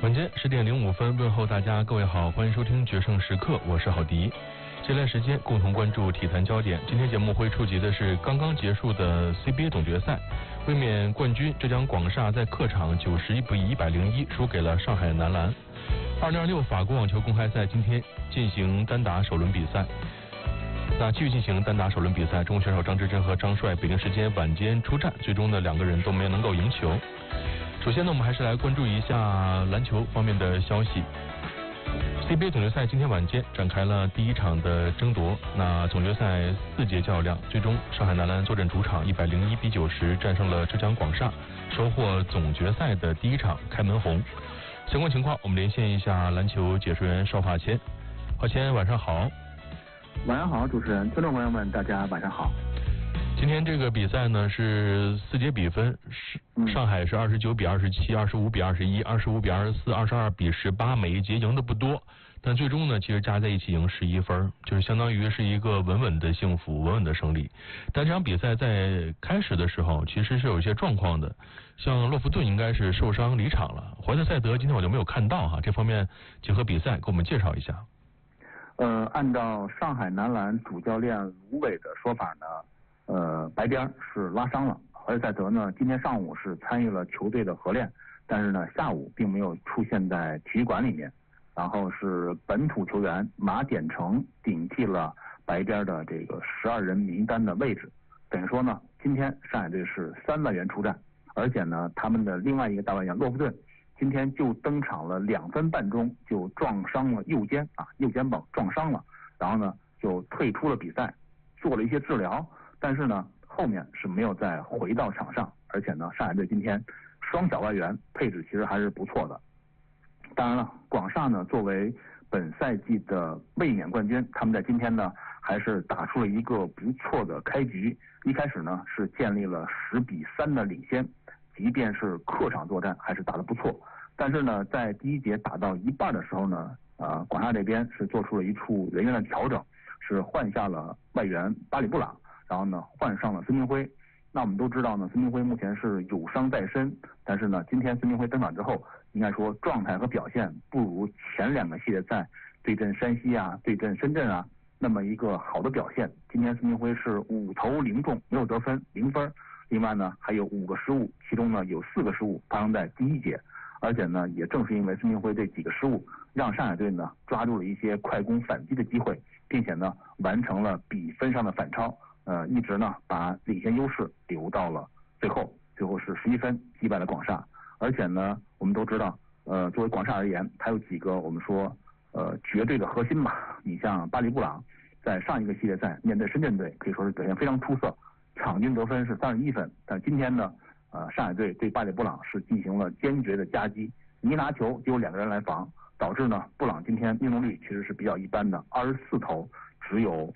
晚间10:05，问候大家，各位好，欢迎收听决胜时刻，我是郝迪。接下来时间共同关注体坛焦点。今天节目会触及的是刚刚结束的 CBA 总决赛，卫冕冠军浙江广厦在客场91比101输给了上海男篮。2026法国网球公开赛今天进行单打首轮比赛。继续进行单打首轮比赛，中国选手张之臻和张帅北京时间晚间出战，最终呢两个人都没有能够赢球。首先呢，我们还是来关注一下篮球方面的消息。CBA 总决赛今天晚间展开了第一场的争夺，那总决赛4节较量，最终上海男篮坐镇主场101比90战胜了浙江广厦，收获总决赛的第一场开门红。相关情况我们连线一下篮球解说员邵华谦。华谦晚上好。 晚上好，主持人，听众朋友们，大家晚上好。 今天这个比赛呢是4节比分，上海是29比27、25比21、25比24、22比18，每一节赢的不多，但最终呢其实加在一起赢11分，就是相当于是一个稳稳的幸福，稳稳的胜利。但这场比赛在开始的时候其实是有一些状况的，像洛夫顿应该是受伤离场了，怀特塞德今天我就没有看到哈，这方面结合比赛给我们介绍一下。 按照上海男篮主教练卢伟的说法呢，白边是拉伤了，怀特塞德呢今天上午是参与了球队的合练，但是呢下午并没有出现在体育馆里面，然后是本土球员马典成顶替了白边的这个12人名单的位置，等于说呢今天上海队是3外援出战，而且呢他们的另外一个大外援洛夫顿今天就登场了2分半钟就撞伤了右肩膀撞伤了，然后呢就退出了比赛，做了一些治疗，但是呢后面是没有再回到场上，而且呢上海队今天双小外援配置其实还是不错的。当然了，广厦呢作为本赛季的卫冕冠军，他们在今天呢还是打出了一个不错的开局，一开始呢是建立了10比3的领先，即便是客场作战还是打得不错，但是呢在第一节打到一半的时候呢，广厦这边是做出了一处人员的调整，是换下了外援巴里布朗，然后呢换上了孙铭徽。那我们都知道呢，孙铭徽目前是有伤在身，但是呢今天孙铭徽登场之后，应该说状态和表现不如前2个系列赛对阵山西啊、对阵深圳啊那么一个好的表现。今天孙铭徽是5投0中，没有得分，0分。另外呢还有5个失误，其中呢有4个失误发生在第一节，而且呢也正是因为孙铭徽这几个失误，让上海队呢抓住了一些快攻反击的机会，并且呢完成了比分上的反超，一直呢把领先优势留到了最后是11分击败了广厦。而且呢我们都知道，作为广厦而言，他有几个我们说绝对的核心吧，你像巴里布朗在上一个系列赛面对深圳队可以说是表现非常出色，场均得分是31分，但今天呢上海队对巴里布朗是进行了坚决的夹击，一拿球就有2个人来防，导致呢布朗今天命中率其实是比较一般的，24投只有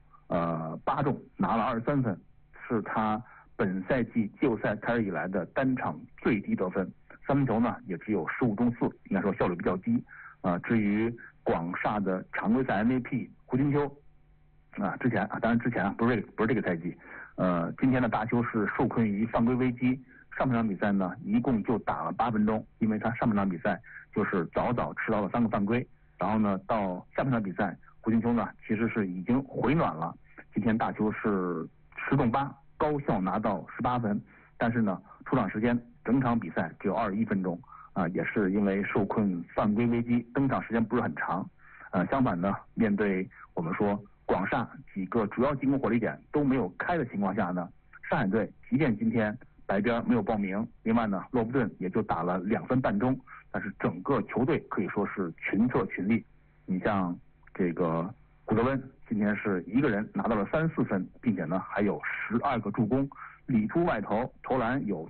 8中，拿了23分，是他本赛季季后赛开始以来的单场最低得分，三分球呢也只有15中4，应该说效率比较低。至于广厦的常规赛 MVP 胡金秋之前不是这个赛季，今天的大邱是受困于犯规危机，上半场比赛呢一共就打了8分钟，因为他上半场比赛就是早吃到了3个犯规，然后呢到下半场比赛胡金秋呢其实是已经回暖了，今天大邱是10中8，高效拿到18分，但是呢出场时间整场比赛只有21分钟，也是因为受困犯规危机，登场时间不是很长。相反呢，面对我们说广厦几个主要进攻火力点都没有开的情况下呢，上海队即便今天白边没有报名，另外呢洛夫顿也就打了2分半钟，但是整个球队可以说是群策群力。你像这个古德温今天是一个人拿到了3、4分，并且呢还有12个助攻，里出外投，投篮有